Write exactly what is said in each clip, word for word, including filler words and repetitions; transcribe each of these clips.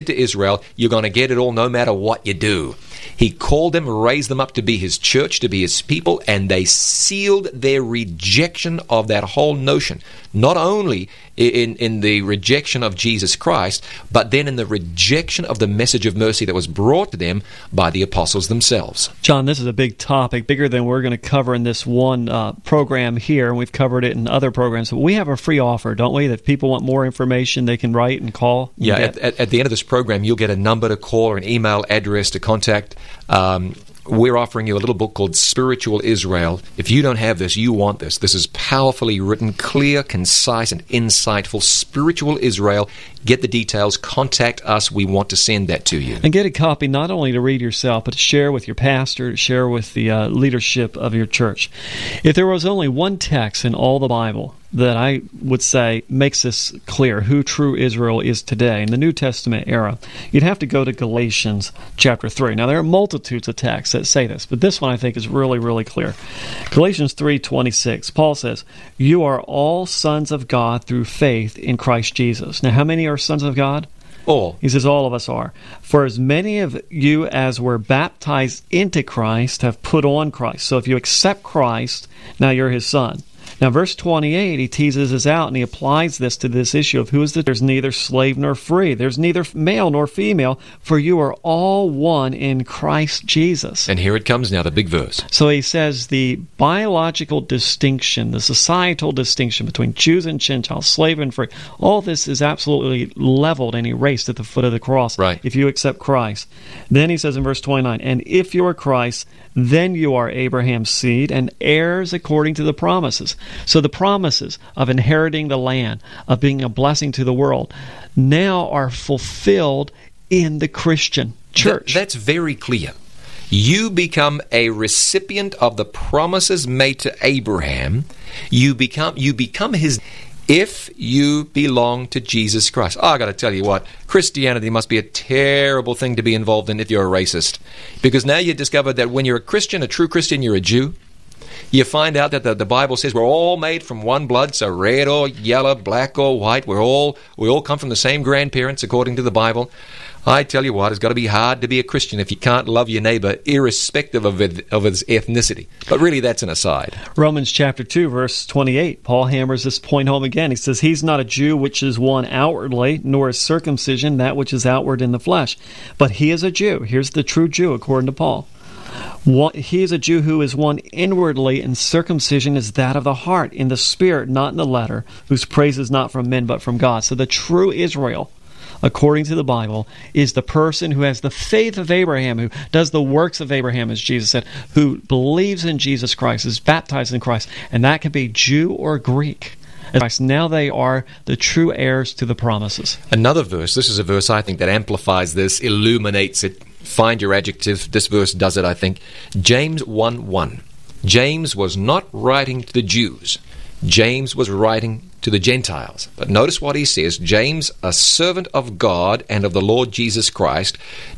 to Israel, you're going to get it all no matter what you do. He called them, raised them up to be his church, to be his people, and they sealed their rejection of that whole notion. Not only in, in the rejection of Jesus Christ, but then in the rejection of the message of mercy that was brought to them by the apostles themselves. John, this is a big topic, bigger than we're going to cover in this one uh, program here, and we've covered it in other programs. But we have a free offer, don't we, that if people want more information, they can write and call? Yeah, at, at, at the end of this program, you'll get a number to call or an email address to contact. Um, we're offering you a little book called Spiritual Israel. If you don't have this, you want this. This is powerfully written, clear, concise, and insightful. Spiritual Israel. Get the details. Contact us. We want to send that to you. And get a copy not only to read yourself, but to share with your pastor, to share with the uh, leadership of your church. If there was only one text in all the Bible that I would say makes this clear, who true Israel is today in the New Testament era, you'd have to go to Galatians chapter three. Now, there are multitudes of texts that say this, but this one I think is really, really clear. Galatians three twenty-six, Paul says, "You are all sons of God through faith in Christ Jesus." Now, how many are sons of God? All. He says all of us are. "For as many of you as were baptized into Christ have put on Christ." So if you accept Christ, now you're his son. Now, verse twenty-eight, he teases us out, and he applies this to this issue of who is the... There's neither slave nor free. There's neither male nor female, for you are all one in Christ Jesus. And here it comes now, the big verse. So he says the biological distinction, the societal distinction between Jews and Gentiles, slave and free, all this is absolutely leveled and erased at the foot of the cross right. if you accept Christ. Then he says in verse twenty-nine, "And if you are Christ, then you are Abraham's seed and heirs according to the promises." So the promises of inheriting the land, of being a blessing to the world, now are fulfilled in the Christian church. Th- that's very clear. You become a recipient of the promises made to Abraham. You become you become his... If you belong to Jesus Christ. Oh, I got to tell you what, Christianity must be a terrible thing to be involved in if you're a racist. Because now you discover that when you're a Christian, a true Christian, you're a Jew. You find out that the, the Bible says we're all made from one blood, so red or yellow, black or white. We're all we all come from the same grandparents according to the Bible. I tell you what, it's got to be hard to be a Christian if you can't love your neighbor irrespective of, it, of his ethnicity. But really, that's an aside. Romans chapter two, verse twenty-eight, Paul hammers this point home again. He says, "He's not a Jew which is one outwardly, nor is circumcision that which is outward in the flesh. But he is a Jew." Here's the true Jew according to Paul. One, he is a Jew who is one inwardly, and circumcision is that of the heart, in the spirit, not in the letter, whose praise is not from men but from God. So the true Israel, according to the Bible, is the person who has the faith of Abraham, who does the works of Abraham, as Jesus said, who believes in Jesus Christ, is baptized in Christ, and that can be Jew or Greek. Now they are the true heirs to the promises. Another verse, this is a verse I think that amplifies this, illuminates it. Find your adjective. This verse does it, I think. James one one. James was not writing to the Jews. James was writing to the Gentiles. But notice what he says. James, a servant of God and of the Lord Jesus Christ,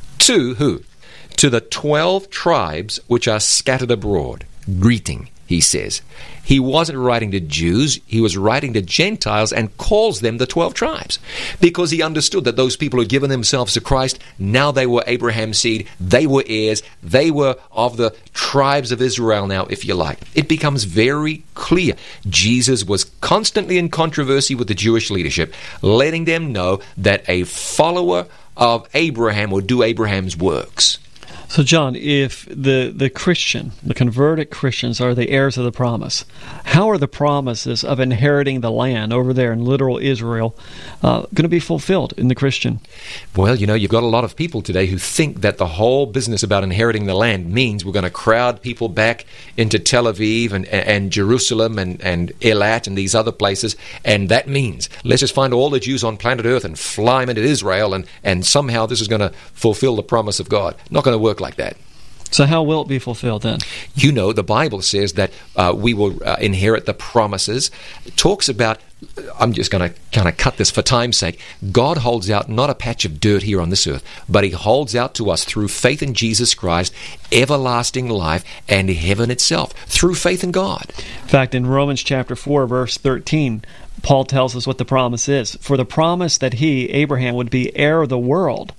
to who? To the twelve tribes which are scattered abroad. Greeting, he says. He wasn't writing to Jews, he was writing to Gentiles and calls them the twelve tribes. Because he understood that those people who had given themselves to Christ, now they were Abraham's seed, they were heirs, they were of the tribes of Israel now, if you like. It becomes very clear. Jesus was constantly in controversy with the Jewish leadership, letting them know that a follower of Abraham would do Abraham's works. So, John, if the, the Christian, the converted Christians are the heirs of the promise, how are the promises of inheriting the land over there in literal Israel uh, going to be fulfilled in the Christian? Well, you know, you've got a lot of people today who think that the whole business about inheriting the land means we're going to crowd people back into Tel Aviv and, and Jerusalem and, and Eilat and these other places, and that means let's just find all the Jews on planet Earth and fly them into Israel, and, and somehow this is going to fulfill the promise of God. Not going to work like that. So how will it be fulfilled then? You know, the Bible says that uh, we will uh, inherit the promises. It talks about, I'm just going to kind of cut this for time's sake, God holds out not a patch of dirt here on this earth, but he holds out to us through faith in Jesus Christ, everlasting life, and heaven itself, through faith in God. In fact, in Romans chapter four, verse thirteen, Paul tells us what the promise is. For the promise that he, Abraham, would be heir of the world